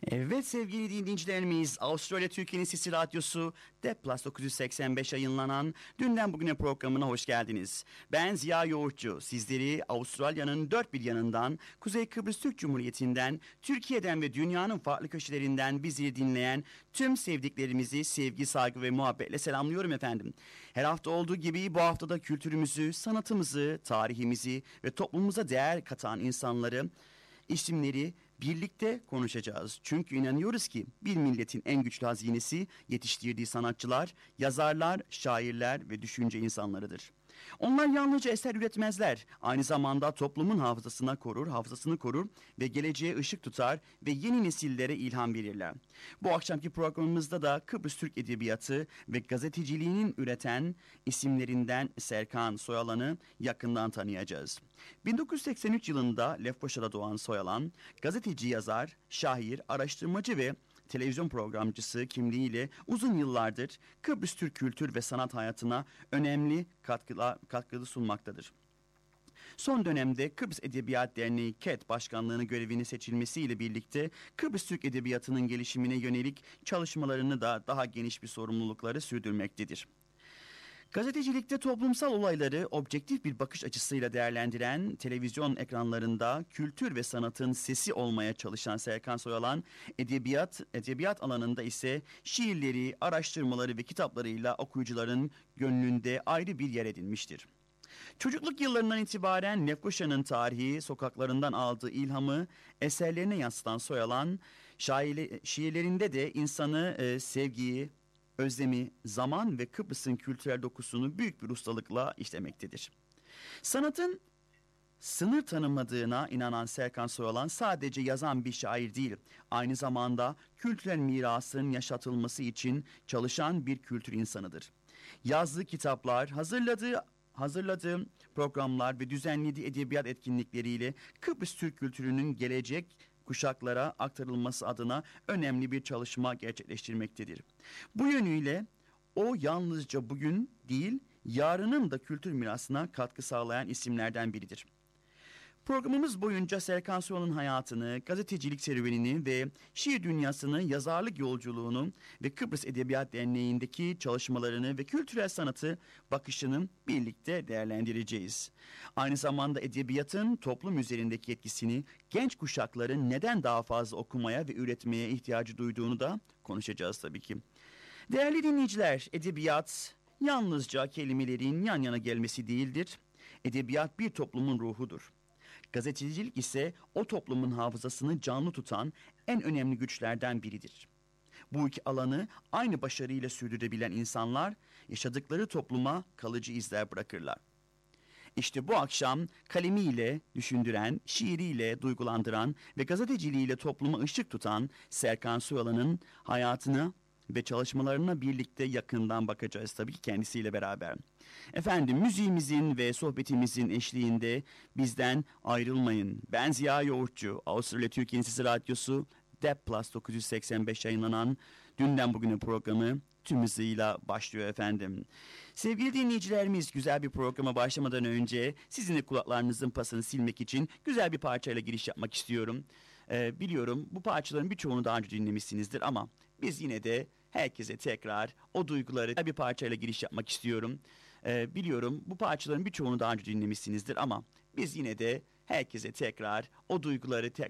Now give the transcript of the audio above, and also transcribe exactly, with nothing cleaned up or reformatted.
Evet sevgili dinleyicilerimiz, Avustralya Türkiye'nin Sesi Radyosu D E P Plus dokuz yüz seksen beş yayınlanan Dünden Bugüne programına hoş geldiniz. Ben Ziya Yoğurtçu, sizleri Avustralya'nın dört bir yanından, Kuzey Kıbrıs Türk Cumhuriyeti'nden, Türkiye'den ve dünyanın farklı köşelerinden bizi dinleyen tüm sevdiklerimizi sevgi, saygı ve muhabbetle selamlıyorum efendim. Her hafta olduğu gibi bu haftada kültürümüzü, sanatımızı, tarihimizi ve toplumumuza değer katan insanları, isimleri birlikte konuşacağız. Çünkü inanıyoruz ki bir milletin en güçlü hazinesi yetiştirdiği sanatçılar, yazarlar, şairler ve düşünce insanlarıdır. Onlar yalnızca eser üretmezler. Aynı zamanda toplumun hafızasına korur, hafızasını korur ve geleceğe ışık tutar ve yeni nesillere ilham verirler. Bu akşamki programımızda da Kıbrıs Türk Edebiyatı ve gazeteciliğinin üreten isimlerinden Serkan Soyalan'ı yakından tanıyacağız. bin dokuz yüz seksen üç yılında Lefkoşa'da doğan Soyalan, gazeteci, yazar, şair, araştırmacı ve televizyon programcısı kimliğiyle uzun yıllardır Kıbrıs Türk kültür ve sanat hayatına önemli katkıla, katkılı sunmaktadır. Son dönemde Kıbrıs Edebiyat Derneği K E D Başkanlığı'nı görevine seçilmesiyle birlikte Kıbrıs Türk Edebiyatı'nın gelişimine yönelik çalışmalarını da daha geniş bir sorumlulukları sürdürmektedir. Gazetecilikte toplumsal olayları objektif bir bakış açısıyla değerlendiren, televizyon ekranlarında kültür ve sanatın sesi olmaya çalışan Serkan Soyalan, edebiyat, edebiyat alanında ise şiirleri, araştırmaları ve kitaplarıyla okuyucuların gönlünde ayrı bir yer edinmiştir. Çocukluk yıllarından itibaren Lefkoşa'nın tarihi, sokaklarından aldığı ilhamı eserlerine yansıtan Soyalan, şairli, şiirlerinde de insanı e, sevgiyi, özlemi, zaman ve Kıbrıs'ın kültürel dokusunu büyük bir ustalıkla işlemektedir. Sanatın sınır tanımadığına inanan Serkan Soyalan sadece yazan bir şair değil, aynı zamanda kültürel mirasın yaşatılması için çalışan bir kültür insanıdır. Yazdığı kitaplar, hazırladığı hazırladığı programlar ve düzenlediği edebiyat etkinlikleriyle Kıbrıs Türk kültürünün gelecek kuşaklara aktarılması adına önemli bir çalışma gerçekleştirmektedir. Bu yönüyle o yalnızca bugün değil, yarının da kültür mirasına katkı sağlayan isimlerden biridir. Programımız boyunca Serkan Soyalan'ın hayatını, gazetecilik serüvenini ve şiir dünyasını, yazarlık yolculuğunu ve Kıbrıs Edebiyat Derneği'ndeki çalışmalarını ve kültürel sanatı bakışını birlikte değerlendireceğiz. Aynı zamanda edebiyatın toplum üzerindeki etkisini, genç kuşakların neden daha fazla okumaya ve üretmeye ihtiyacı duyduğunu da konuşacağız tabii ki. Değerli dinleyiciler, edebiyat yalnızca kelimelerin yan yana gelmesi değildir. Edebiyat bir toplumun ruhudur. Gazetecilik ise o toplumun hafızasını canlı tutan en önemli güçlerden biridir. Bu iki alanı aynı başarıyla sürdürebilen insanlar yaşadıkları topluma kalıcı izler bırakırlar. İşte bu akşam kalemiyle düşündüren, şiiriyle duygulandıran ve gazeteciliğiyle topluma ışık tutan Serkan Soyalan'ın hayatını ve çalışmalarına birlikte yakından bakacağız tabii ki kendisiyle beraber. Efendim, müziğimizin ve sohbetimizin eşliğinde bizden ayrılmayın. Ben Ziya Yoğurtçu, Avustralya Türkiye'nin Sesi Radyosu D E P Plus dokuz yüz seksen beş yayınlanan Dünden Bugüne programı tüm hızıyla başlıyor efendim. Sevgili dinleyicilerimiz, güzel bir programa başlamadan önce sizin de kulaklarınızın pasını silmek için güzel bir parçayla giriş yapmak istiyorum. Ee, biliyorum bu parçaların birçoğunu daha önce dinlemişsinizdir ama biz yine de herkese tekrar o duyguları bir parçayla giriş yapmak istiyorum. Ee, biliyorum bu parçaların birçoğunu daha önce dinlemişsinizdir ama biz yine de herkese tekrar o duyguları tekrar